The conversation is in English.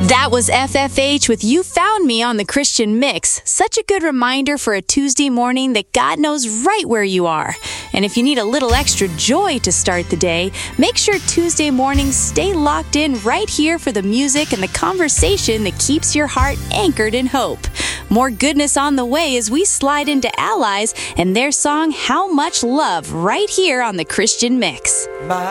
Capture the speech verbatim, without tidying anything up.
That was F F H with You Found Me on the Christian Mix. Such a good reminder for a Tuesday morning that God knows right where you are. And if you need a little extra joy to start the day, make sure Tuesday mornings stay locked in right here for the music and the conversation that keeps your heart anchored in hope. More goodness on the way as we slide into Allies and their song How Much Love right here on the Christian Mix.